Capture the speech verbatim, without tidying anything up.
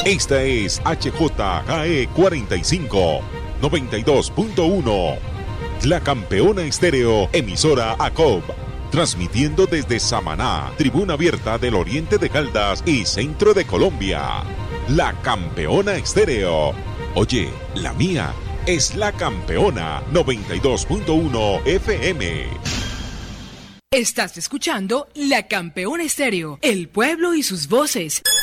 Esta es H J K E cuarenta y cinco, noventa y dos punto uno. La Campeona Estéreo, emisora A C O B. Transmitiendo desde Samaná, tribuna abierta del oriente de Caldas y centro de Colombia. La Campeona Estéreo. Oye, la mía es La Campeona noventa y dos punto uno F M. Estás escuchando La Campeona Estéreo, el pueblo y sus voces.